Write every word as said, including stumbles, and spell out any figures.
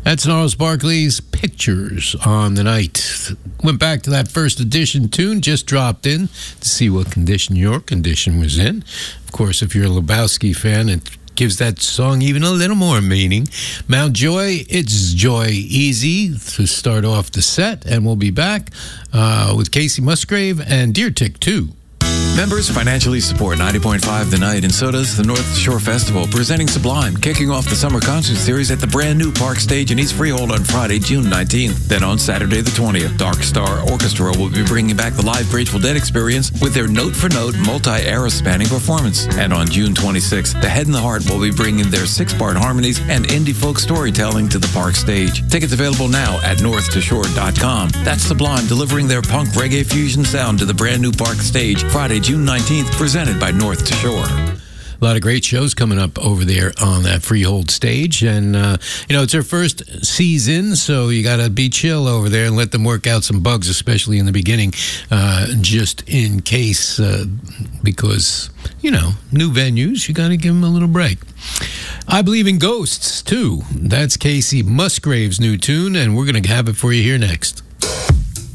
That's Gnarls Barkley's Pictures on the Night. Went back to that first edition tune, just dropped in to see what condition your condition was in. Of course, if you're a Lebowski fan, it gives that song even a little more meaning. Mount Joy, it's Joy Easy to start off the set, and we'll be back uh, with Casey Musgrave and Deer Tick too. Members financially support ninety point five The Night, and so does the North Shore Festival, presenting Sublime, kicking off the summer concert series at the brand new Park Stage in East Freehold on Friday, June nineteenth. Then on Saturday the twentieth, Dark Star Orchestra will be bringing back the live Grateful Dead experience with their note-for-note, multi-era spanning performance. And on June twenty-sixth, The Head and the Heart will be bringing their six-part harmonies and indie folk storytelling to the Park Stage. Tickets available now at north to shore dot com. That's Sublime delivering their punk reggae fusion sound to the brand new Park Stage Friday, June nineteenth, presented by North to Shore. A lot of great shows coming up over there on that Freehold stage. And, uh, you know, it's their first season, so you got to be chill over there and let them work out some bugs, especially in the beginning, uh, just in case, uh, because, you know, new venues, you got to give them a little break. I Believe in Ghosts, too. That's Casey Musgrave's new tune, and we're going to have it for you here next.